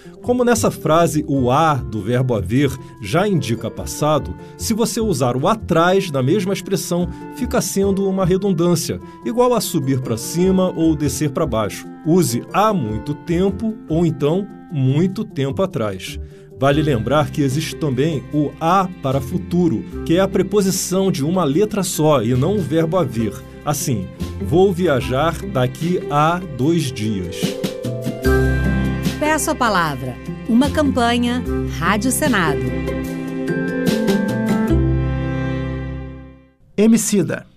Como nessa frase o a do verbo haver já indica passado, se você usar o atrás na mesma expressão, fica sendo uma redundância, igual a subir para cima ou descer para baixo. Use há muito tempo ou então muito tempo atrás. Vale lembrar que existe também o a para futuro, que é a preposição de uma letra só e não o verbo haver. Assim, vou viajar daqui a 2 dias. Peço a palavra. Uma campanha Rádio Senado. Emicida.